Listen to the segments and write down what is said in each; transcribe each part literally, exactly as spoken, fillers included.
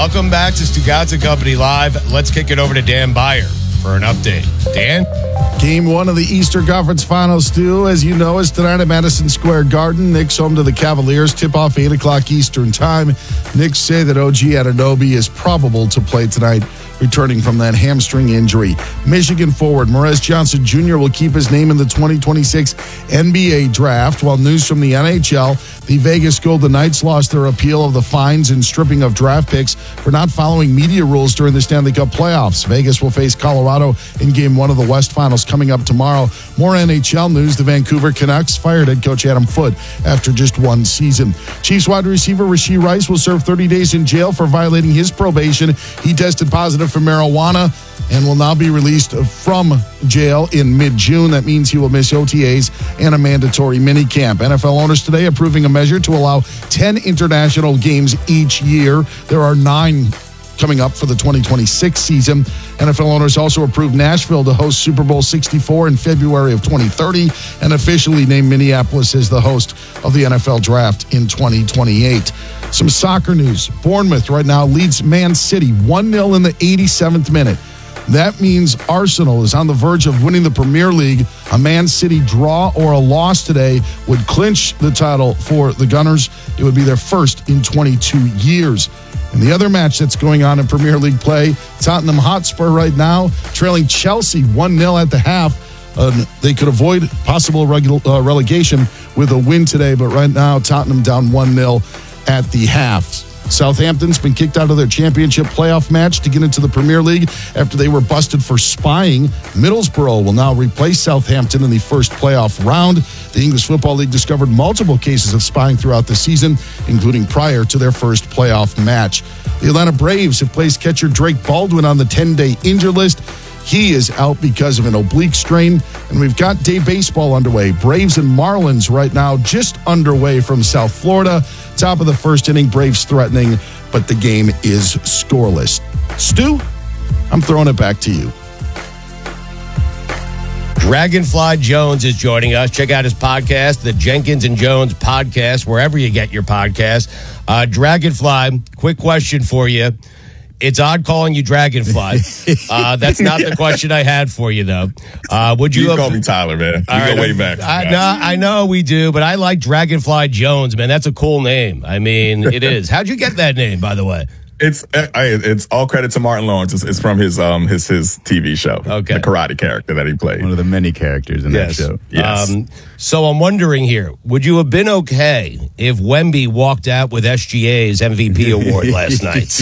Welcome back to Stugotz and Company Live. Let's kick it over to Dan Beyer for an update. Dan? Game one of the Eastern Conference Finals, Stu, as you know, is tonight at Madison Square Garden. Knicks home to the Cavaliers. Tip-off eight o'clock Eastern Time. Knicks say that O G Anunoby is probable to play tonight, returning from that hamstring injury. Michigan forward Morez Johnson Junior will keep his name in the twenty twenty-six N B A draft, while news from the N H L, the Vegas Golden Knights lost their appeal of the fines and stripping of draft picks for not following media rules during the Stanley Cup playoffs. Vegas will face Colorado in game one of the West Finals coming up tomorrow. More N H L news. The Vancouver Canucks fired head coach Adam Foote after just one season. Chiefs wide receiver Rashee Rice will serve thirty days in jail for violating his probation. He tested positive for marijuana and will now be released from jail in mid-June. That means he will miss O T As and a mandatory minicamp. N F L owners today approving a measure to allow ten international games each year. There are nine coming up for the twenty twenty-six season. N F L owners also approved Nashville to host Super Bowl sixty-four in February of twenty thirty and officially named Minneapolis as the host of the N F L draft in twenty twenty-eight. Some soccer news. Bournemouth right now leads Man City one nil in the eighty-seventh minute. That means Arsenal is on the verge of winning the Premier League. A Man City draw or a loss today would clinch the title for the Gunners. It would be their first in twenty-two years. And the other match that's going on in Premier League play, Tottenham Hotspur right now trailing Chelsea one nil at the half. Uh, they could avoid possible regu- uh, relegation with a win today, but right now Tottenham down one nil at the half. Southampton's been kicked out of their championship playoff match to get into the Premier League after they were busted for spying. Middlesbrough will now replace Southampton in the first playoff round. The English Football League discovered multiple cases of spying throughout the season, including prior to their first playoff match. The Atlanta Braves have placed catcher Drake Baldwin on the ten-day injured list. He is out because of an oblique strain. And we've got day baseball underway. Braves and Marlins right now just underway from South Florida. Top of the first inning, Braves threatening, but the game is scoreless. Stu, I'm throwing it back to you. Dragonfly Jones is joining us. Check out his podcast, the Jenkins and Jones podcast, wherever you get your podcast. Uh, Dragonfly, quick question for you. It's odd calling you Dragonfly. Uh, that's not the question I had for you, though. Uh, would you, you have, call me Tyler, man. We right, go way back. I, no, I know we do, but I like Dragonfly Jones, man. That's a cool name. I mean, it is. How'd you get that name, by the way? It's I, it's all credit to Martin Lawrence. It's, it's from his um his his T V show. Okay, the karate character that he played. One of the many characters in yes. that show. Yes. Um, so I'm wondering here: would you have been okay if Wemby walked out with S G A's M V P award last night?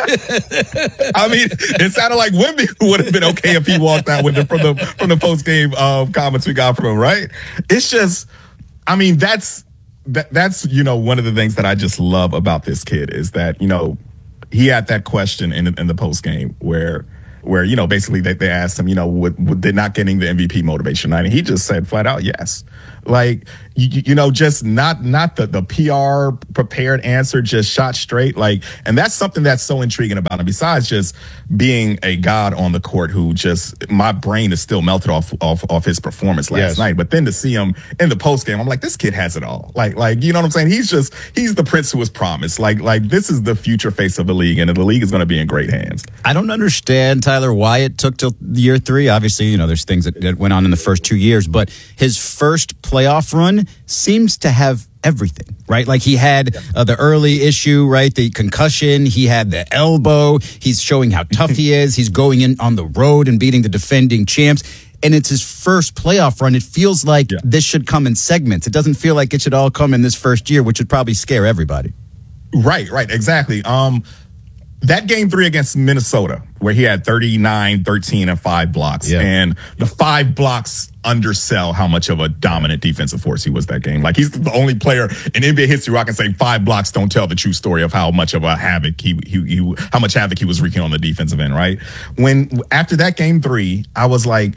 I mean, it sounded like Wemby would have been okay if he walked out with the, from the from the post game uh, comments we got from him. Right? It's just, I mean, that's that, that's you know one of the things that I just love about this kid is that you know. He had that question in, in the post game where, where you know, basically they, they asked him, you know, would, would they not getting the M V P motivation night, and he just said flat out yes. Like you, you know, just not not the the P R prepared answer, just shot straight. Like, and that's something that's so intriguing about him. Besides just being a god on the court, who just my brain is still melted off off, off his performance last yes. night. But then to see him in the post game, I'm like, this kid has it all. Like, like you know what I'm saying? He's just he's the prince who was promised. Like, like this is the future face of the league, and the league is going to be in great hands. I don't understand, Tyler, why it took till year three. Obviously, you know, there's things that, that went on in the first two years, but his first playoff run seems to have everything, right? Like he had uh, the early issue, right? The concussion. He had the elbow. He's showing how tough he is. He's going in on the road and beating the defending champs. And it's his first playoff run. It feels like yeah. this should come in segments. It doesn't feel like it should all come in this first year, which would probably scare everybody. Right, right, exactly. Um, that game three against Minnesota, where he had thirty-nine, thirteen, and five blocks. Yeah. And the five blocks undersell how much of a dominant defensive force he was that game. Like, he's the only player in N B A history where I can say five blocks don't tell the true story of how much of a havoc he, he, he how much havoc he was wreaking on the defensive end, right? When, after that game three, I was like,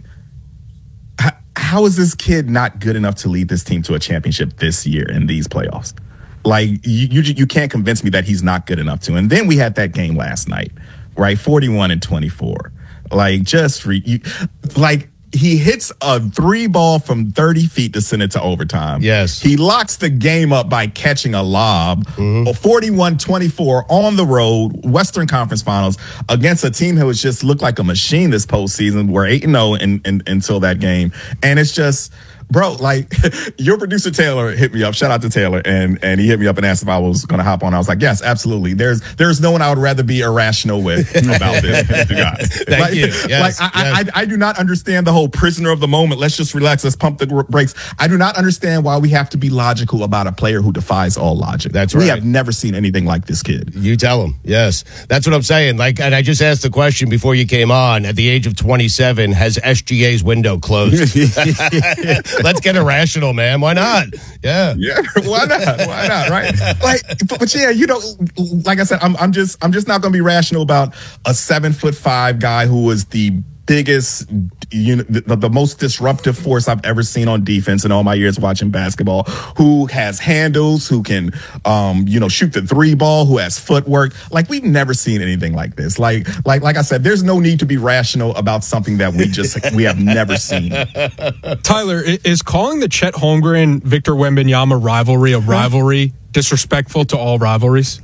how is this kid not good enough to lead this team to a championship this year in these playoffs? Like, you, you you can't convince me that he's not good enough to. And then we had that game last night, right? forty-one and twenty-four. Like, just re, you, like he hits a three ball from thirty feet to send it to overtime. Yes. He locks the game up by catching a lob, mm-hmm. forty-one twenty-four on the road, Western Conference Finals, against a team who has just looked like a machine this postseason. We're eight and oh in, in, until that game. And it's just, bro, like, your producer Taylor hit me up. Shout out to Taylor. And and he hit me up and asked if I was going to hop on. I was like, yes, absolutely. There's there's no one I would rather be irrational with about this. Guys. Thank like, you. Yes, like I, yes. I, I do not understand the whole prisoner of the moment. Let's just relax. Let's pump the brakes. I do not understand why we have to be logical about a player who defies all logic. That's we right. We have never seen anything like this kid. You tell him. Yes. That's what I'm saying. Like, and I just asked the question before you came on. At the age of twenty-seven, has S G A's window closed? Let's get irrational, man. Why not? Yeah. Yeah. Why not? Why not? Right. Like, but, but yeah, you know, like I said, I'm, I'm just, I'm just not going to be rational about a seven foot five guy who was the biggest, you know, the, the most disruptive force I've ever seen on defense in all my years watching basketball, who has handles, who can, um, you know, shoot the three ball, who has footwork. Like, we've never seen anything like this. Like, like, like I said, there's no need to be rational about something that we just, we have never seen. Tyler, is calling the Chet Holmgren, Victor Wembanyama rivalry a rivalry disrespectful to all rivalries?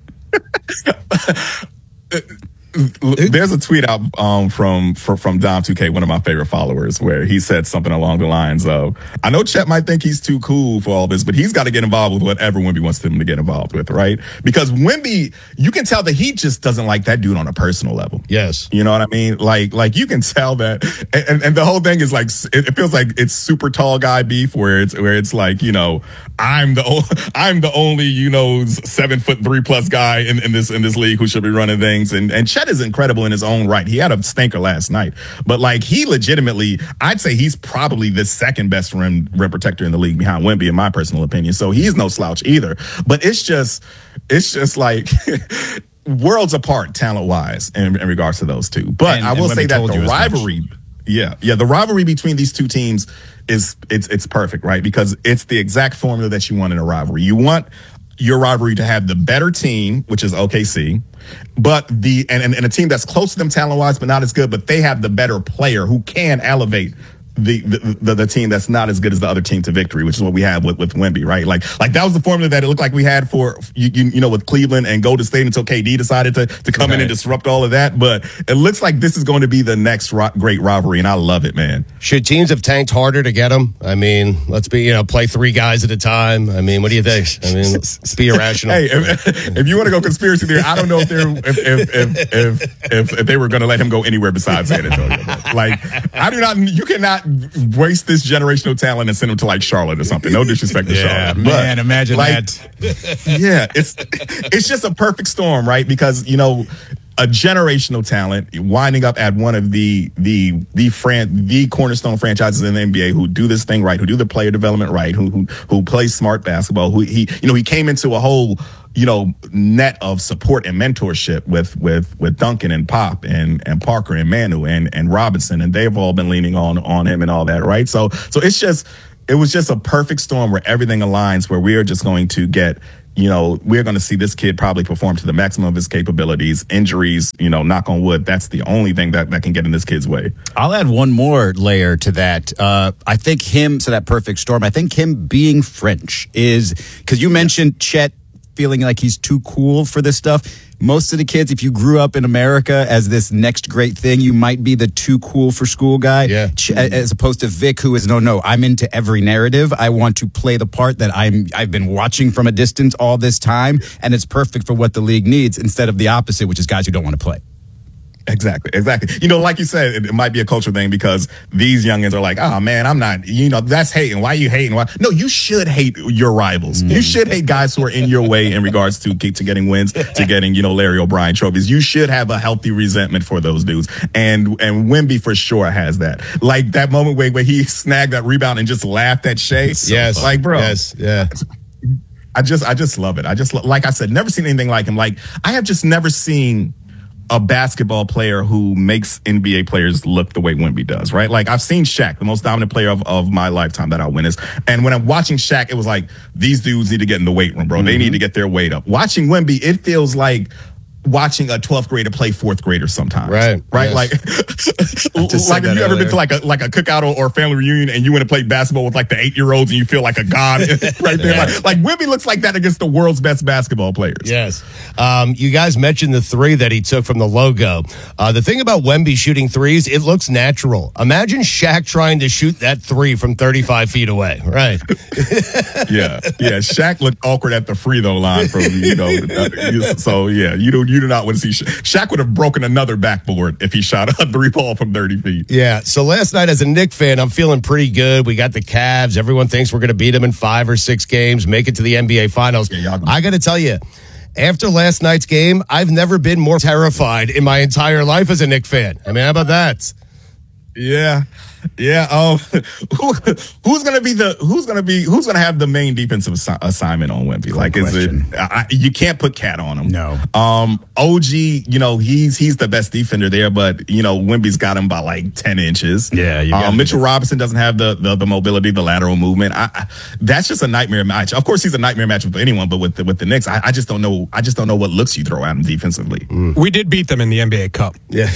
There's a tweet out um, from from, from Dom two K, one of my favorite followers, where he said something along the lines of, I know Chet might think he's too cool for all this, but he's got to get involved with whatever Wemby wants him to get involved with, right? Because Wemby, you can tell that he just doesn't like that dude on a personal level. Yes. You know what I mean? Like, like you can tell that. And, and the whole thing is like, it, it feels like it's super tall guy beef, where it's, where it's like, you know, I'm the, I'm the only, you know, seven foot three plus guy in, in this, in this league who should be running things. And, and Chet is incredible in his own right. He had a stinker last night, but like, he legitimately, I'd say he's probably the second best rim, rim protector in the league behind Wemby, in my personal opinion. So he's no slouch either, but it's just, it's just like worlds apart talent wise in, in regards to those two. But and, I will say that the rivalry, much. yeah, yeah, the rivalry between these two teams is, it's, it's perfect, right? Because it's the exact formula that you want in a rivalry. You want your rivalry to have the better team, which is O K C, but the and, and, and a team that's close to them talent-wise, but not as good, but they have the better player who can elevate the the, the the team that's not as good as the other team to victory, which is what we have with, with Wemby, right? Like like that was the formula that it looked like we had for you, you, you know with Cleveland and Golden State until K D decided to to come right in and disrupt all of that. But it looks like this is going to be the next ro- great rivalry, and I love it, man. Should teams have tanked harder to get them? I mean, let's be you know play three guys at a time. I mean, what do you think? I mean, let's be irrational. Hey, if, if you want to go conspiracy theory, I don't know if they're if if if if, if, if they were going to let him go anywhere besides San Antonio. Like, I do not. You cannot waste this generational talent and send him to like Charlotte or something. No disrespect to yeah, Charlotte. Man, but, imagine like, that. Yeah, it's it's just a perfect storm, right? Because, you know, a generational talent winding up at one of the the the fran- the cornerstone franchises in the N B A who do this thing right, who do the player development right, who who who play smart basketball, who he you know he came into a whole you know net of support and mentorship with with with Duncan and Pop and and Parker and Manu and and Robinson, and they've all been leaning on on him and all that, right? So so it's just it was just a perfect storm where everything aligns, where we are just going to get. You know, we're going to see this kid probably perform to the maximum of his capabilities. Injuries, you know, knock on wood, that's the only thing that, that can get in this kid's way. I'll add one more layer to that. Uh, I think him, so that perfect storm, I think him being French is, because you mentioned Chet feeling like he's too cool for this stuff. Most of the kids, if you grew up in America as this next great thing, you might be the too cool for school guy. Yeah. As opposed to Vic, who is, no, no, I'm into every narrative. I want to play the part that I'm, I've been watching from a distance all this time, and it's perfect for what the league needs, instead of the opposite, which is guys who don't want to play. Exactly, exactly. You know, like you said, it, it might be a culture thing because these youngins are like, oh man, I'm not, you know, that's hating. Why are you hating? Why? No, you should hate your rivals. Mm. You should hate guys who are in your way in regards to, to getting wins, to getting, you know, Larry O'Brien trophies. You should have a healthy resentment for those dudes. And, and Wemby for sure has that. Like that moment where, where he snagged that rebound and just laughed at Shea. So yes. Like, bro. Yes. Yeah. I just, I just love it. I just, like I said, never seen anything like him. Like, I have just never seen a basketball player who makes N B A players look the way Wemby does, right? Like, I've seen Shaq, the most dominant player of, of my lifetime that I'll witness. And when I'm watching Shaq, it was like, these dudes need to get in the weight room, bro. Mm-hmm. They need to get their weight up. Watching Wemby, it feels like watching a twelfth grader play fourth grader sometimes. Right. Right. Yes. Like, like have you ever been to like a like a cookout or, or family reunion and you went to play basketball with like the eight year olds and you feel like a god right there? Yeah. Like, like Wemby looks like that against the world's best basketball players. Yes. Um, you guys mentioned the three that he took from the logo. Uh, the thing about Wemby shooting threes, it looks natural. Imagine Shaq trying to shoot that three from thirty-five feet away. Right. yeah. Yeah. Shaq looked awkward at the free throw line from, you know, so yeah, you don't, you do not want to see Sha- Shaq would have broken another backboard if he shot a three ball from thirty feet. Yeah. So last night, as a Knick fan, I'm feeling pretty good. We got the Cavs. Everyone thinks we're going to beat them in five or six games, make it to the N B A Finals. Yeah, I got to tell you, after last night's game, I've never been more terrified in my entire life as a Knick fan. I mean, how about that? Yeah. Yeah. Um, who, who's going to be the, who's going to be, who's going to have the main defensive assi- assignment on Wemby? Good like, question. is it, I, you can't put Cat on him. No. Um, O G, you know, he's, he's the best defender there, but, you know, Wemby's got him by like ten inches. Yeah. You gotta um, do Mitchell that. Robinson doesn't have the, the, the mobility, the lateral movement. I, I, that's just a nightmare match. Of course, he's a nightmare match with anyone, but with the, with the Knicks, I, I just don't know. I just don't know what looks you throw at him defensively. We did beat them in the N B A Cup. Yeah.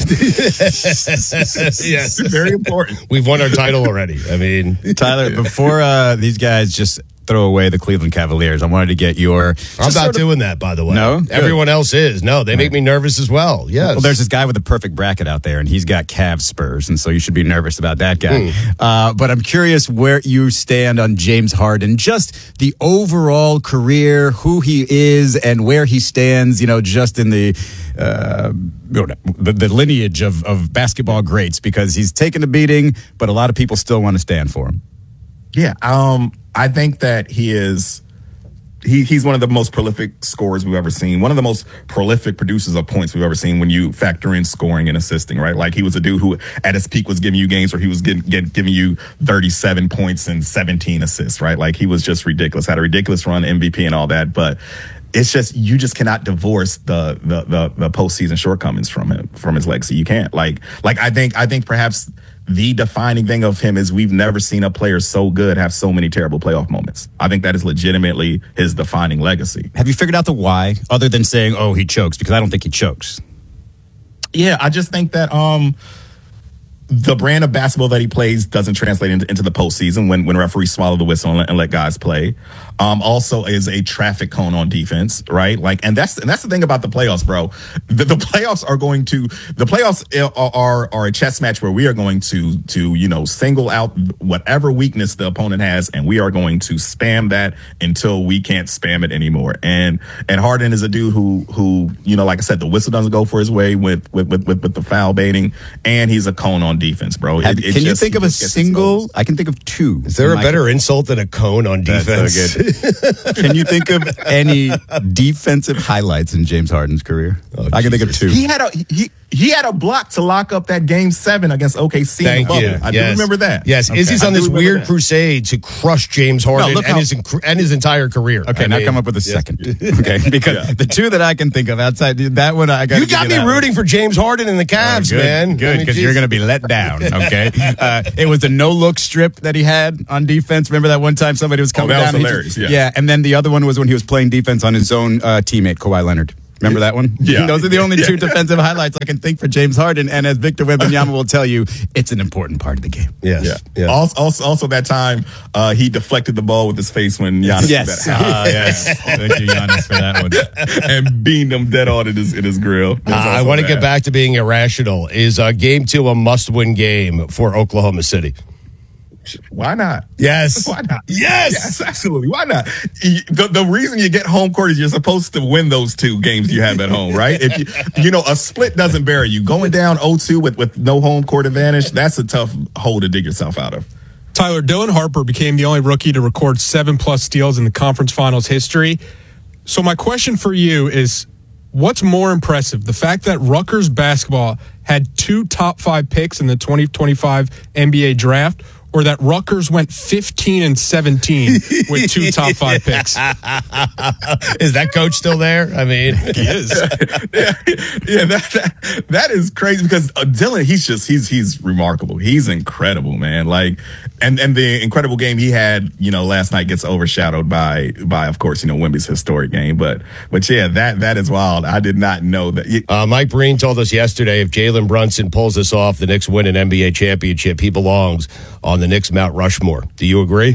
Yes. Very important. We've won our title already. I mean, Tyler, before uh, these guys just throw away the Cleveland Cavaliers, I wanted to get your. I'm not doing that, by the way. No? Good. Everyone else is. No, they make me nervous as well. Yes. Well, there's this guy with a perfect bracket out there, and he's got Cavs Spurs, and so you should be nervous about that guy. Hmm. Uh, but I'm curious where you stand on James Harden, just the overall career, who he is, and where he stands. You know, just in the uh, the, the lineage of of basketball greats, because he's taken a beating, but a lot of people still want to stand for him. Yeah, um, I think that he is. He he's one of the most prolific scorers we've ever seen. One of the most prolific producers of points we've ever seen. When you factor in scoring and assisting, right? Like he was a dude who, at his peak, was giving you games where he was getting, getting giving you thirty-seven points and seventeen assists, right? Like he was just ridiculous. Had a ridiculous run, M V P and all that, but. It's just you just cannot divorce the the the, the postseason shortcomings from him, from his legacy. You can't. Like like I think I think perhaps the defining thing of him is we've never seen a player so good have so many terrible playoff moments. I think that is legitimately his defining legacy. Have you figured out the why, other than saying, "Oh, he chokes"? Because I don't think he chokes. Yeah, I just think that um the brand of basketball that he plays doesn't translate into, into the postseason when, when referees swallow the whistle and let, and let guys play. Um, also is a traffic cone on defense, right? Like, and that's, and that's the thing about the playoffs, bro. The, the playoffs are going to, the playoffs are, are, are a chess match where we are going to, to, you know, single out whatever weakness the opponent has, and we are going to spam that until we can't spam it anymore. And, and Harden is a dude who, who, you know, like I said, the whistle doesn't go for his way with, with, with, with, with the foul baiting, and he's a cone on defense, bro. Have, It- it can you just- think of he a just gets single? exposed. I can think of two. Is there a My- better insult than a cone on That's defense? so good. Can you think of any defensive highlights in James Harden's career? Oh, I can think of Jesus. two. He had a he he had a block to lock up that game seven against O K C. Thank in the you. bubble. I yes. do remember that. Yes, Okay. Izzy's I on do this remember weird that. crusade to crush James Harden look and how- his inc- and his entire career. Okay, I now mean, come up with a yeah. second. Okay, because Yeah. the two that I can think of outside that one, I got You got me rooting for James Harden and the Cavs, good, man. Good, I mean, because geez. you're going to be let down. Okay, uh, it was the no look strip that he had on defense. Remember that one time somebody was coming that was down? and he hilarious, just- yeah. yeah, and then the other one was when he was playing defense on his own uh, teammate Kawhi Leonard. Remember that one? Yeah. Those are the only two Yeah. defensive highlights I can think for James Harden. And as Victor Wembanyama will tell you, it's an important part of the game. Yes. Yeah. Yeah. Also, also, also that time uh, he deflected the ball with his face when Giannis Yes. did that, Uh, yes. Thank you, Giannis, for that one. and beamed him dead on in his in his grill. It was Uh, I also want to bad. get back to being irrational. Is uh, game two a must-win game for Oklahoma City? Why not? Yes. Why not? Yes. Yes, absolutely. Why not? Y- The, the reason you get home court is you're supposed to win those two games you have at home, right? If you, you know, a split doesn't bury you. Going down oh two with, with no home court advantage, that's a tough hole to dig yourself out of. Tyler, Dylan Harper became the only rookie to record seven plus steals in the conference finals history. So my question for you is, what's more impressive, the fact that Rutgers basketball had two top five picks in the twenty twenty-five N B A draft, or that Rutgers went fifteen and seventeen with two top five picks? Is that coach still there? I mean, He is. yeah, yeah that, that that is crazy because uh, Dylan, he's just he's he's remarkable. He's incredible, man. Like, and and the incredible game he had, you know, last night gets overshadowed by by of course, you know, Wemby's historic game. But but yeah, that that is wild. I did not know that. Uh, Mike Breen told us yesterday if Jalen Brunson pulls this off, the Knicks win an N B A championship. He belongs on the Knicks Mount Rushmore. Do you agree?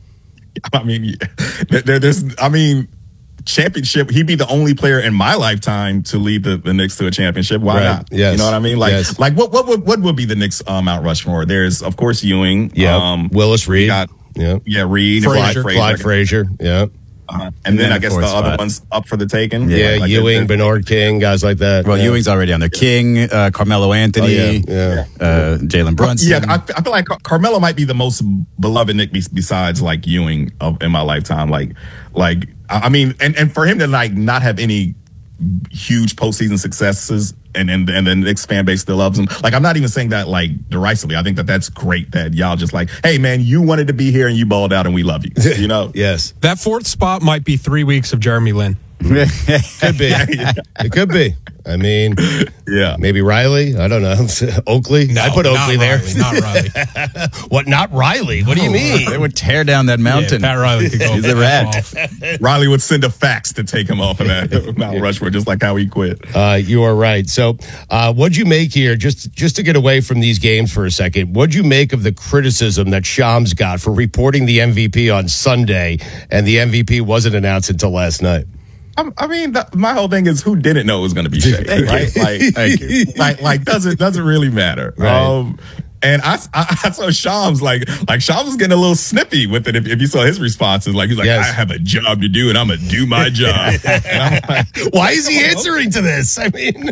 I mean, there, there's, I mean, championship. He'd be the only player in my lifetime to lead the, the Knicks to a championship. Why Right. not? Yes. You know what I mean? Like, Yes. like what, what, would what would be the Knicks uh, Mount Rushmore? There's, of course, Ewing. Yeah. Um, Willis Reed. got- yeah. yeah, Reed, Frazier. Clyde Clyde Frazier. Frazier. Yeah. Uh, and then then I the guess fourth the other spot. ones up for the taking. Yeah. Like, Ewing, they're- Bernard King, guys like that. Well, yeah. Ewing's already on there. King, uh, Carmelo Anthony, Oh, yeah. Yeah. uh, Jalen Brunson. Yeah, I, I feel like Car- Carmelo might be the most beloved Nick be- besides like Ewing of, in my lifetime. Like, like I I mean, and, and for him to like not have any huge postseason successes, and and and the Knicks fan base still loves him. Like, I'm not even saying that like derisively. I think that that's great that y'all just like, hey man, you wanted to be here and you balled out and we love you. You know? Yes. That fourth spot might be three weeks of Jeremy Lin. Could be. It could be. I mean, Yeah. maybe Riley. I don't know. Oakley. I put not Oakley there. Riley, not Riley. What? Not Riley? What do you They mean? would tear down that Yeah, mountain. Pat Riley could go. He's a rat. off. Riley would send a fax to take him off of that Mount Rushmore, just like how he quit. Uh, you are right. So, uh, what'd you make here? Just just to get away from these games for a second, what'd you make of the criticism that Shams got for reporting the M V P on Sunday, and the M V P wasn't announced until last night? I, I mean, the, my whole thing is who didn't know it was going to be Shea, right? Like, Thank you. like, like doesn't doesn't really matter. Right. Um, and I, I, I saw Shams like like Shams was getting a little snippy with it. If, if you saw his responses, like he's like, Yes. I have a job to do and I'm gonna do my job. And I'm like, Why is he answering to this? I mean,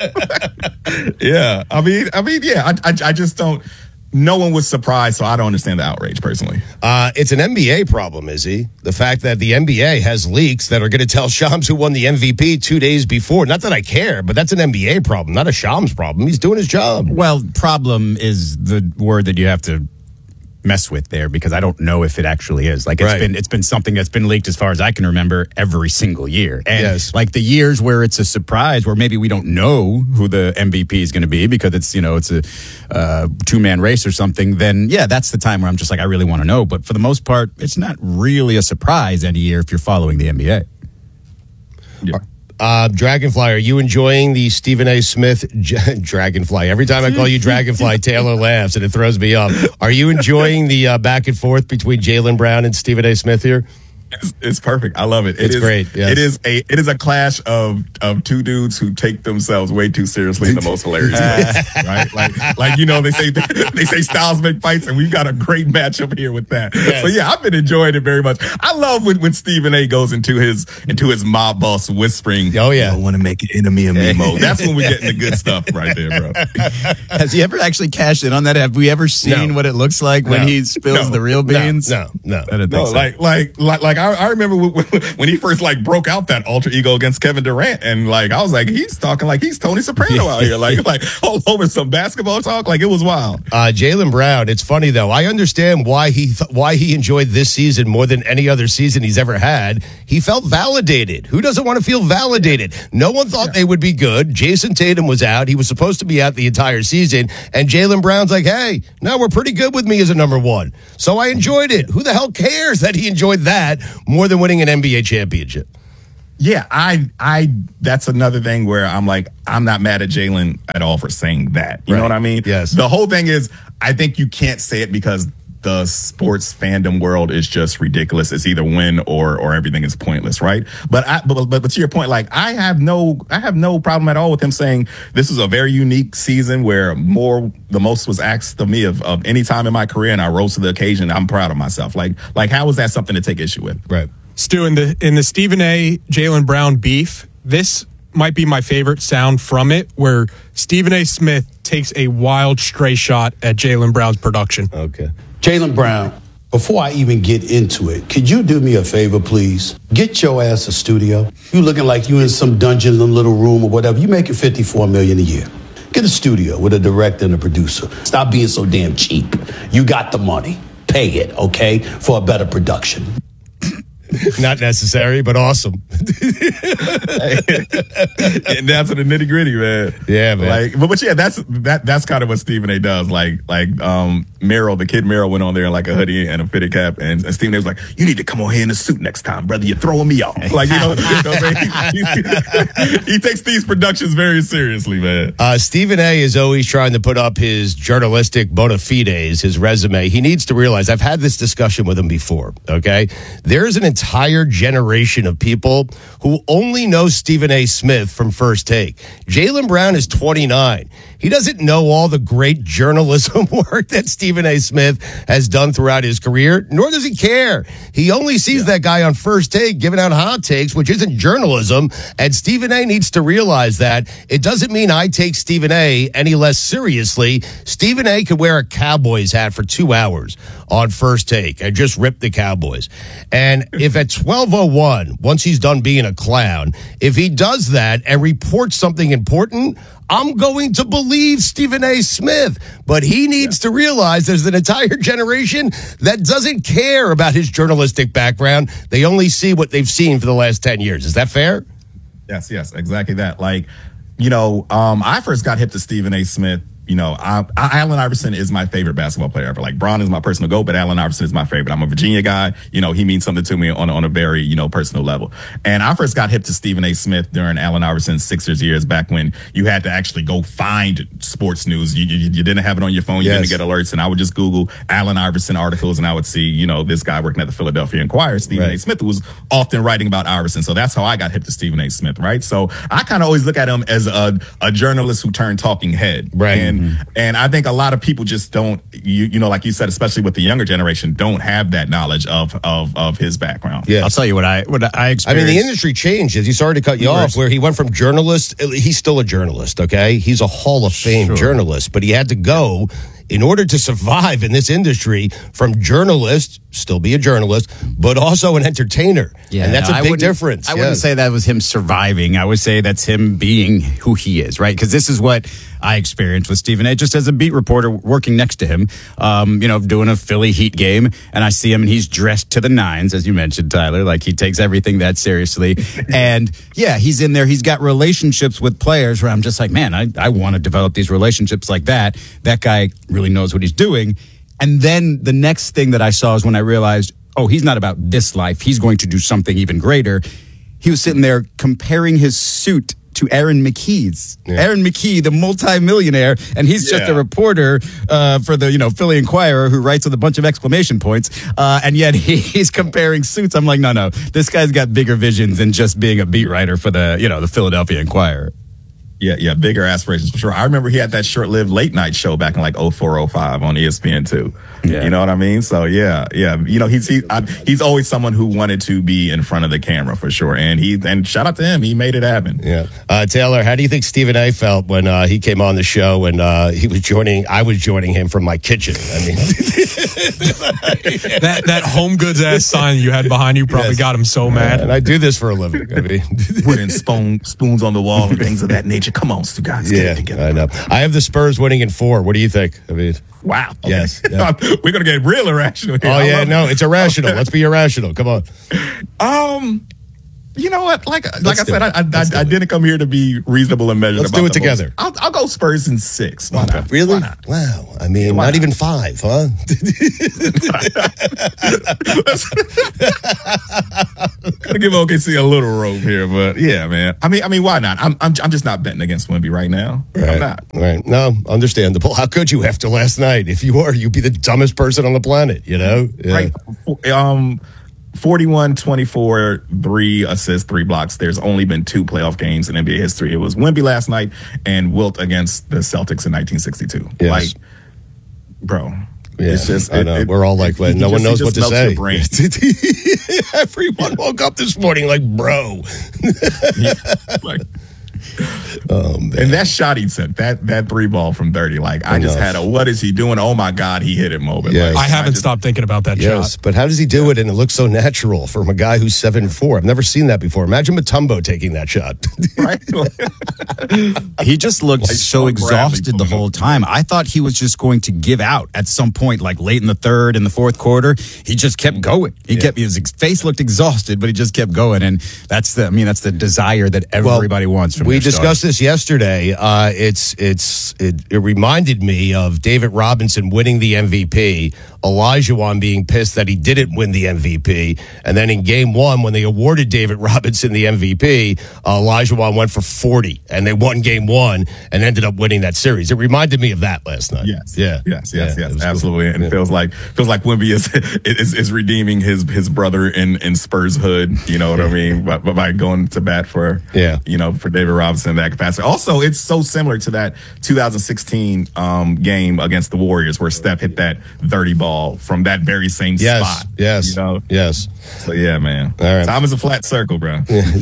yeah, I mean, I mean, yeah, I, I, I just don't. No one was surprised, so I don't understand the outrage personally. uh, it's an N B A problem, is he? The fact that the N B A has leaks that are going to tell Shams who won the M V P two days before. Not that I care, but that's an N B A problem, not a Shams problem. He's doing his job. Well, problem is the word that you have to mess with there, because I don't know if it actually is. Like, it's Right. been it's been something that's been leaked as far as I can remember every single year. And Yes. like the years where it's a surprise, where maybe we don't know who the M V P is going to be because it's, you know, it's a uh, two man race or something, then yeah, that's the time where I'm just like, I really want to know. But for the most part, it's not really a surprise any year if you're following the N B A. Yeah. Uh, Dragonfly, are you enjoying the Stephen A. Smith J- Dragonfly? Every time I call you Dragonfly, Taylor laughs and it throws me off. Are you enjoying the uh, back and forth between Jaylen Brown and Stephen A. Smith here? It's, it's perfect. I love it. It It's is- great, yes. It is a it is a clash of of two dudes who take themselves way too seriously in the most hilarious ways, right? Like like you know they say they say styles make fights, and we've got a great matchup here with that. Yes. So yeah, I've been enjoying it very much. I love when when Stephen A. goes into his into his mob boss whispering. Oh, yeah. I want to make an enemy of me mode. That's when we're getting the good stuff right there, bro. Has he ever actually cashed in on that? Have we ever seen No. what it looks like when No. he spills No. the real beans? No, no. I didn't No, think so. like, like, like, like, I, I remember when, when he first like broke out that alter ego against Kevin Durant, and like I was like, he's talking like he's Tony Soprano out here, like, like all over some basketball talk, like it was wild. Uh, Jaylen Brown, it's funny though. I understand why he th- why he enjoyed this season more than any other season he's ever had. He felt validated. Who doesn't want to feel validated? No one thought they would be good. Jason Tatum was out. He was supposed to be out the entire season. And Jaylen Brown's like, hey, no, we're pretty good with me as a number one. So I enjoyed it. Who the hell cares that he enjoyed that more than winning an N B A championship? Yeah, I, I, that's another thing where I'm like, I'm not mad at Jalen at all for saying that. You Right. know what I mean? Yes. The whole thing is, I think you can't say it because the sports fandom world is just ridiculous. It's either win or or everything is pointless, right? But I but, but but to your point, like I have no I have no problem at all with him saying this is a very unique season where more the most was asked of me of, of any time in my career, and I rose to the occasion. I'm proud of myself. Like like how is that something to take issue with? Right. Stu, in the in the Stephen A. Jaylen Brown beef, this might be my favorite sound from it, where Stephen A. Smith takes a wild stray shot at Jaylen Brown's production. Okay. Jaylen Brown, before I even get into it, could you do me a favor, please? Get your ass a studio. You looking like you in some dungeon, in a little room or whatever. You making fifty-four million dollars a year. Get the studio with a director and a producer. Stop being so damn cheap. You got the money. Pay it, okay, for a better production. Not necessary, but awesome. And down to the nitty gritty, man. Yeah, man. Like, but, but yeah, that's that that's kind of what Stephen A. does. Like, like um, Merrill, the kid Merrill, went on there in like a hoodie and a fitted cap, and, and Stephen A. was like, "You need to come on here in a suit next time, brother. You're throwing me off." Like, you know, you know what I mean? he, he takes these productions very seriously, man. Uh, Stephen A. is always trying to put up his journalistic bona fides, his resume. He needs to realize, I've had this discussion with him before, okay? There's an entire generation of people who only know Stephen A. Smith from First Take. Jaylen Brown is twenty-nine. He doesn't know all the great journalism work that Stephen A. Smith has done throughout his career, nor does he care. He only sees yeah. that guy on First Take giving out hot takes, which isn't journalism, and Stephen A. needs to realize that. It doesn't mean I take Stephen A. any less seriously. Stephen A. could wear a Cowboys hat for two hours on First Take and just rip the Cowboys. And if at twelve oh one, once he's done being a clown, if he does that and reports something important, I'm going to believe Stephen A. Smith, but he needs yeah. to realize there's an entire generation that doesn't care about his journalistic background. They only see what they've seen for the last ten years. Is that fair? Yes, yes, exactly that. Like, you know, um, I first got hip to Stephen A. Smith. You know, I, I, Allen Iverson is my favorite basketball player ever. Like, Bron is my personal GOAT, but Allen Iverson is my favorite. I'm a Virginia guy. You know, he means something to me on, on a very, you know, personal level. And I first got hip to Stephen A. Smith during Allen Iverson's Sixers years, back when you had to actually go find sports news. You, you, you didn't have it on your phone. You yes. didn't get alerts. And I would just Google Allen Iverson articles, and I would see, you know, this guy working at the Philadelphia Inquirer, Stephen right. A. Smith, who was often writing about Iverson. So that's how I got hip to Stephen A. Smith, right? So I kind of always look at him as a, a journalist who turned talking head. Right. And, mm-hmm. and I I think a lot of people just don't, you you know, like you said, especially with the younger generation, don't have that knowledge of of of his background. Yeah, I'll tell you what I what I experienced. I mean, the industry changed. As you started to cut you off, where he went from journalist, he's still a journalist. Okay, he's a Hall of Fame sure. journalist, but he had to go in order to survive in this industry from journalist, still be a journalist, but also an entertainer. Yeah, and that's no, a big difference. I yes. wouldn't say that was him surviving. I would say that's him being who he is, right? Because this is what I experienced with Stephen A. just as a beat reporter working next to him, um, you know, doing a Philly Heat game, and I see him and he's dressed to the nines, as you mentioned, Tyler. Like, he takes everything that seriously. And yeah, he's in there. He's got relationships with players where I'm just like, man, I, I want to develop these relationships like that. That guy really knows what he's doing. And then the next thing that I saw is when I realized, oh, he's not about this life. He's going to do something even greater. He was sitting there comparing his suit to Aaron McKee's. Yeah. Aaron McKee, the multimillionaire, and he's just yeah. a reporter uh, for the, you know, Philly Inquirer who writes with a bunch of exclamation points, uh, and yet he, he's comparing suits. I'm like, no, no, this guy's got bigger visions than just being a beat writer for the, you know, the Philadelphia Inquirer. Yeah, yeah, bigger aspirations for sure. I remember he had that short-lived late-night show back in like oh four, oh five on E S P N two. Yeah. You know what I mean? So yeah, yeah. You know, he's he, I, he's always someone who wanted to be in front of the camera for sure. And he and shout out to him, he made it happen. Yeah. Uh, Taylor, how do you think Stephen A. felt when uh, he came on the show and uh, he was joining? I was joining him from my kitchen. I mean, that that Home Goods ass sign you had behind you probably yes. got him so mad. And I do this for a living. I mean, putting spoon, spoons on the wall and things of that nature. Come on, Stu guys. Yeah, I know. I have the Spurs winning in four. What do you think? I mean, wow. Okay. Yes. Yeah. We're gonna get real irrational here. Oh yeah, no, it's irrational. Let's be irrational. Come on. Um, you know what? Like, Let's like I said, I, I, I, I didn't come here to be reasonable and measured. Let's about do it together. I'll, I'll go Spurs in six. Why not? Really? Why not? Wow. I mean, Why not not? even five, huh? Gotta give O K C a little rope here, but yeah, man. I mean, I mean, why not? I'm, I'm, I'm just not betting against Wemby right now. Right. I'm not. Right. No, understandable. How could you after last night? If you are, you'd be the dumbest person on the planet. You know. Yeah. Right. Um. forty-one, twenty-four, three assists, three blocks. There's only been two playoff games in N B A history. It was Wemby last night and Wilt against the Celtics in nineteen sixty-two. Yes. Like, bro, yeah, it's just, I know. It, We're all like, well, no just, one knows what to say. Brain. Everyone woke up this morning like, bro. Yeah, like, Oh, man. And that shot he took, that that three ball from thirty, like I just had a what is he doing? Oh my God, he hit it moment. Yes. Like, I haven't just, stopped thinking about that Yes, shot. but how does he do it and it looks so natural from a guy who's seven four? I've never seen that before. Imagine Mutombo taking that shot. Right? He just looked Like so Sean exhausted Bradley the whole time. I thought he was just going to give out at some point, like late in the third and the fourth quarter. He just kept going. He Yeah. kept his face looked exhausted, but he just kept going. And that's the, I mean, that's the desire that everybody wants from We their discussed starter. this yesterday. Uh, it's it's it, it reminded me of David Robinson winning the M V P, Olajuwon being pissed that he didn't win the M V P, and then in Game One when they awarded David Robinson the M V P, uh, Olajuwon went for forty, and they won Game One and ended up winning that series. It reminded me of that last night. Yes. Yeah. Yes. Yes. Yeah, yes. it was Absolutely. cool. And Yeah. it feels like feels like Wemby is is, is redeeming his his brother in, in Spurs hood. You know what I mean? By, by going to bat for Yeah. you know for David Robinson in that capacity. Also, it's so similar to that two thousand sixteen um, game against the Warriors where Steph hit that thirty ball from that very same Yes. spot. Yes. You know. Yes. So yeah, man. All right. Time is a flat circle, bro.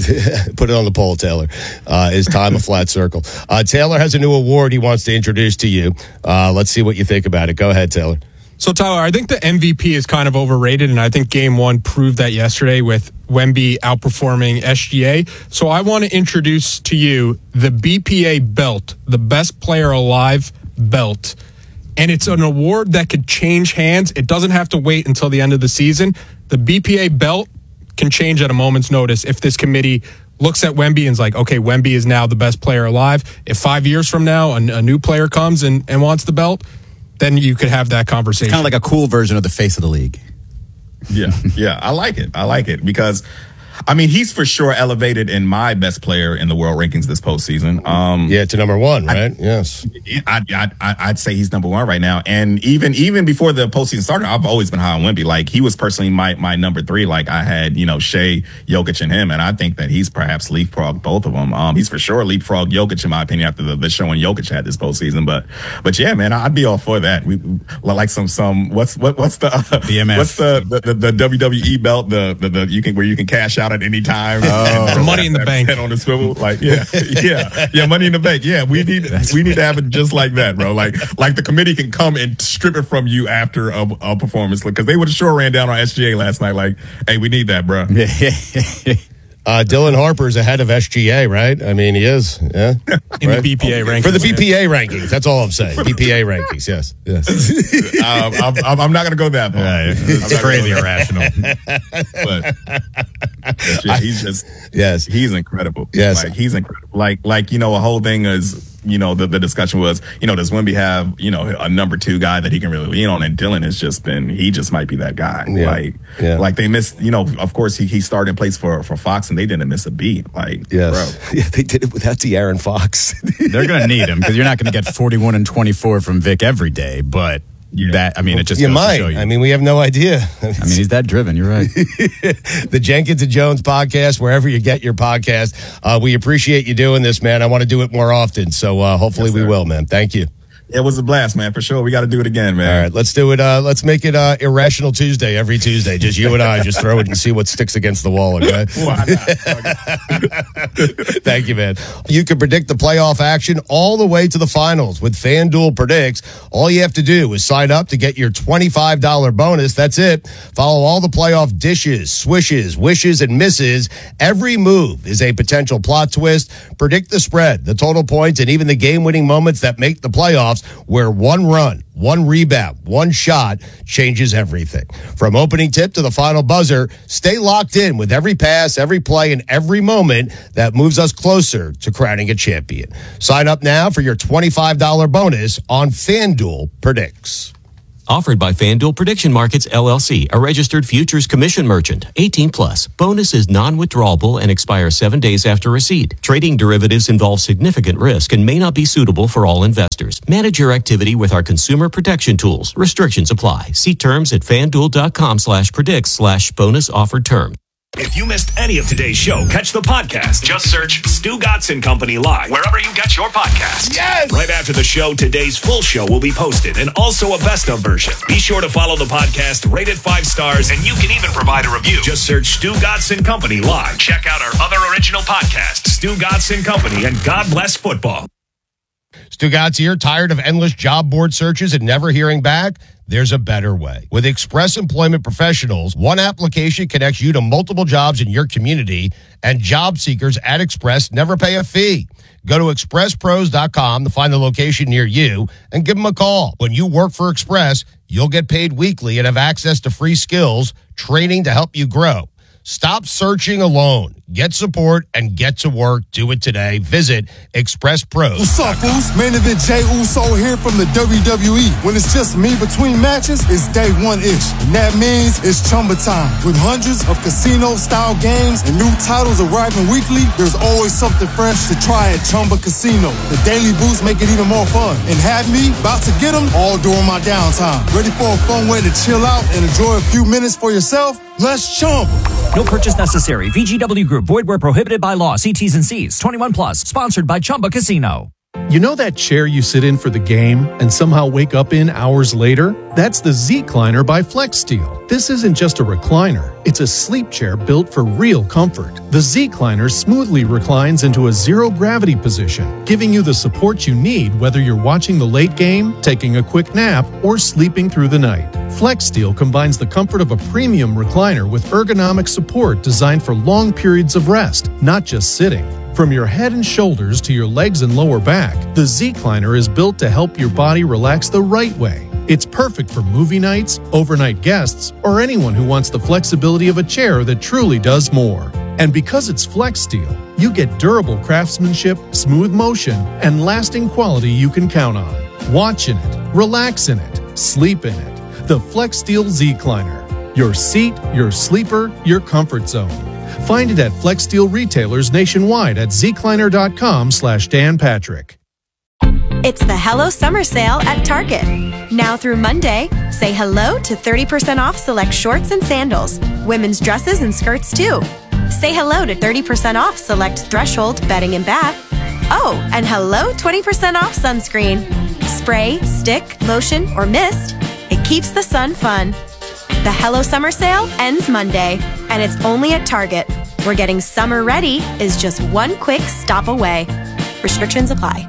Put it on the poll, Taylor. Uh, is time a flat circle? Uh, Taylor has a new award he wants to introduce to you. Uh, let's see what you think about it. Go ahead, Taylor. So, Tyler, I think the M V P is kind of overrated, and I think Game One proved that yesterday with Wemby outperforming S G A. So I want to introduce to you the B P A belt, the Best Player Alive belt. And it's an award that could change hands. It doesn't have to wait until the end of the season. The B P A belt can change at a moment's notice if this committee looks at Wemby and is like, okay, Wemby is now the best player alive. If five years from now a, a new player comes and, and wants the belt, then you could have that conversation. Kind of like a cool version of the face of the league. Yeah, yeah, I like it. I like it because, I mean, he's for sure elevated in my best player in the world rankings this postseason. Um, Yeah, to number one, right? yes. I, I, I, I'd say he's number one right now. And even even before the postseason started, I've always been high on Wemby. Like, he was personally my my number three. Like, I had, you know, Shea, Jokic, and him. And I think that he's perhaps leapfrogged both of them. Um, he's for sure leapfrogged Jokic, in my opinion, after the, the showing Jokic had this postseason. But, but yeah, man, I'd be all for that. We like some, some, what's, what, what's the, uh, B M F. what's the, the, the, the W W E belt, the, the, the, you can, where you can cash out at any time. Oh. Money in the bank. Head on the swivel. Like, yeah, yeah, yeah, money in the bank. Yeah, we need, we need to have it just like that, bro. Like, like the committee can come and strip it from you after a, a performance, because they would have sure ran down on S G A last night. Like, hey, we need that, bro. Uh, Dylan Harper's ahead of S G A, right? I mean, he is. Yeah. in Right? the B P A rankings. For the B P A rankings. That's all I'm saying. B P A rankings, yes. Yes. um, I'm, I'm, I'm not going to go that far. Yeah, it's crazy irrational. But, but yeah, he's just, Yes. he's incredible. Yes. Like, he's incredible. Like, like, you know, a whole thing is, you know, the, the discussion was, you know, does Wemby have, you know, a number two guy that he can really lean on? And Dylan has just been, he just might be that guy. Yeah. Like, Yeah. like they missed, you know, of course he, he started in place for, for Fox and they didn't miss a beat. Like, Yes. bro. Yeah, they did it without De'Aaron Fox. They're going to need him because you're not going to get forty-one and twenty-four from Vic every day. But Yeah. that, I mean, it just you goes might. to show you. I mean, we have no idea. I mean, he's that driven. You're right. The Jenkins and Jones podcast, wherever you get your podcast. Uh, we appreciate you doing this, man. I want to do it more often. So uh, hopefully Yes, we sir. will, man. Thank you. It was a blast, man, for sure. We got to do it again, man. All right, let's do it. Uh, let's make it uh, Irrational Tuesday every Tuesday. Just you and I just throw it and see what sticks against the wall, okay? Why not? Thank you, man. You can predict the playoff action all the way to the finals with FanDuel Predicts. All you have to do is sign up to get your twenty-five dollars bonus. That's it. Follow all the playoff dishes, swishes, wishes, and misses. Every move is a potential plot twist. Predict the spread, the total points, and even the game-winning moments that make the playoffs, where one run, one rebound, one shot changes everything. From opening tip to the final buzzer, stay locked in with every pass, every play, and every moment that moves us closer to crowning a champion. Sign up now for your twenty-five dollars bonus on FanDuel Predicts. Offered by FanDuel Prediction Markets, L L C, a registered futures commission merchant. eighteen plus. Bonus is non-withdrawable and expires seven days after receipt. Trading derivatives involves significant risk and may not be suitable for all investors. Manage your activity with our consumer protection tools. Restrictions apply. See terms at FanDuel.com slash predicts slash bonus offered term. If you missed any of today's show, catch the podcast. Just search Stu Gotson Company Live wherever you get your podcasts. Yes! Right after the show, today's full show will be posted and also a best of version. Be sure to follow the podcast, rate it five stars, and you can even provide a review. Just search Stu Gotson Company Live. Check out our other original podcasts, Stu Gotson Company and God Bless Football. Stu Gotz here. Tired of endless job board searches and never hearing back? There's a better way. With Express Employment Professionals, one application connects you to multiple jobs in your community, and job seekers at Express never pay a fee. Go to express pros dot com to find the location near you and give them a call. When you work for Express, you'll get paid weekly and have access to free skills, training to help you grow. Stop searching alone. Get support and get to work. Do it today. Visit Express Pros. What's up, Uso? Main event Jey Uso here from the W W E. When it's just me between matches, it's day one-ish. And that means it's Chumba time. With hundreds of casino-style games and new titles arriving weekly, there's always something fresh to try at Chumba Casino. The daily boosts make it even more fun. And have me about to get them all during my downtime. Ready for a fun way to chill out and enjoy a few minutes for yourself? Let's Chumba. No purchase necessary. V G W Group. Void where prohibited by law. See T's and C's. twenty-one plus. Sponsored by Chumba Casino. You know that chair you sit in for the game and somehow wake up in hours later? That's the Z-Cliner by FlexSteel. This isn't just a recliner. It's a sleep chair built for real comfort. The Z-Cliner smoothly reclines into a zero-gravity position, giving you the support you need whether you're watching the late game, taking a quick nap, or sleeping through the night. FlexSteel combines the comfort of a premium recliner with ergonomic support designed for long periods of rest, not just sitting. From your head and shoulders to your legs and lower back, the Z-Cliner is built to help your body relax the right way. It's perfect for movie nights, overnight guests, or anyone who wants the flexibility of a chair that truly does more. And because it's FlexSteel, you get durable craftsmanship, smooth motion, and lasting quality you can count on. Watch in it, relax in it, sleep in it. The FlexSteel Z-Cliner. Your seat, your sleeper, your comfort zone. Find it at FlexSteel retailers nationwide at zcliner.com slash Dan Patrick. It's the Hello Summer Sale at Target. Now through Monday, say hello to thirty percent off select shorts and sandals, women's dresses and skirts too. Say hello to thirty percent off select Threshold bedding and bath. Oh, and hello twenty percent off sunscreen. Spray, stick, lotion, or mist. It keeps the sun fun. The Hello Summer Sale ends Monday, and it's only at Target, where getting summer ready is just one quick stop away. Restrictions apply.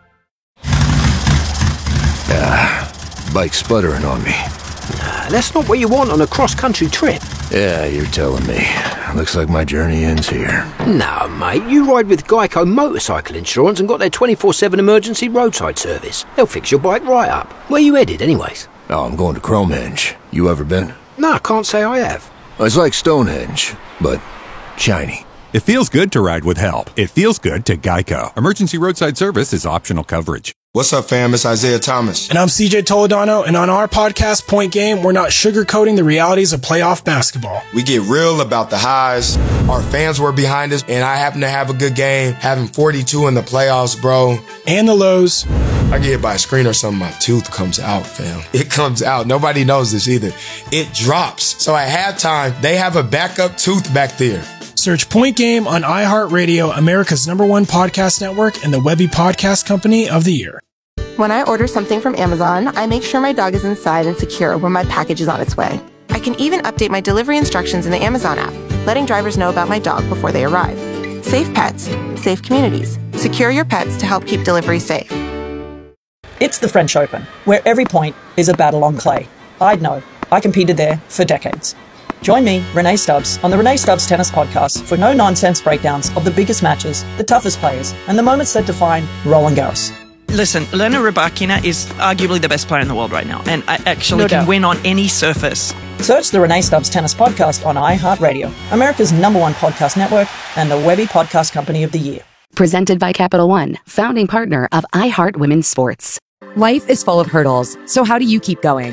Ah, bike sputtering on me. Nah, that's not what you want on a cross-country trip. Yeah, you're telling me. Looks like my journey ends here. No, mate, you ride with Geico Motorcycle Insurance and got their twenty-four seven emergency roadside service. They'll fix your bike right up. Where you headed, anyways? Oh, I'm going to Cromehenge. You ever been? No, I can't say I have. It's like Stonehenge, but shiny. It feels good to ride with help. It feels good to Geico. Emergency roadside service is optional coverage. What's up, fam? It's Isaiah Thomas. And I'm C J Toledano, and on our podcast, Point Game, we're not sugarcoating the realities of playoff basketball. We get real about the highs. Our fans were behind us, and I happen to have a good game, having forty-two in the playoffs, bro. And the lows. I get hit by a screen or something, my tooth comes out, fam. It comes out. Nobody knows this either. It drops. So at halftime, they have a backup tooth back there. Search Point Game on iHeartRadio, America's number one podcast network, and the Webby Podcast Company of the Year. When I order something from Amazon, I make sure my dog is inside and secure when my package is on its way. I can even update my delivery instructions in the Amazon app, letting drivers know about my dog before they arrive. Safe pets, safe communities. Secure your pets to help keep delivery safe. It's the French Open, where every point is a battle on clay. I'd know. I competed there for decades. Join me, Renee Stubbs, on the Renee Stubbs Tennis Podcast for no-nonsense breakdowns of the biggest matches, the toughest players, and the moments that define Roland Garros. Listen, Elena Rybakina is arguably the best player in the world right now, and I actually No can doubt. win on any surface. Search the Renee Stubbs Tennis Podcast on iHeartRadio, America's number one podcast network, and the Webby Podcast Company of the Year. Presented by Capital One, founding partner of iHeart Women's Sports. Life is full of hurdles, so how do you keep going?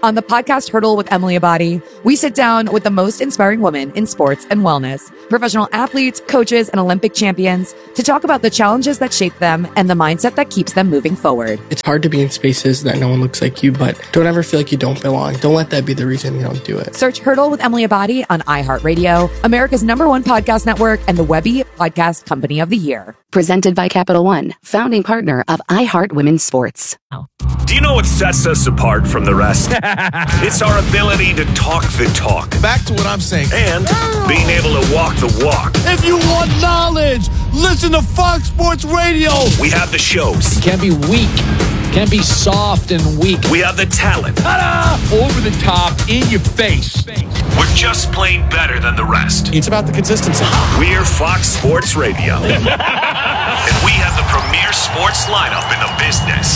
On the podcast Hurdle with Emily Abadi, we sit down with the most inspiring women in sports and wellness, professional athletes, coaches, and Olympic champions to talk about the challenges that shape them and the mindset that keeps them moving forward. It's hard to be in spaces that no one looks like you, but don't ever feel like you don't belong. Don't let that be the reason you don't do it. Search Hurdle with Emily Abadi on iHeartRadio, America's number one podcast network, and the Webby Podcast Company of the Year. Presented by Capital One, founding partner of iHeart Women's Sports. Do you know what sets us apart from the rest? It's our ability to talk the talk. Back to what I'm saying. And being able to walk the walk. If you want knowledge, listen to Fox Sports Radio. We have the shows. Can't be weak. Can't be soft and weak. We have the talent. Ta-da! Over the top, in your face. We're just plain better than the rest. It's about the consistency. We're Fox Sports Radio. And we have the premier sports lineup in the business.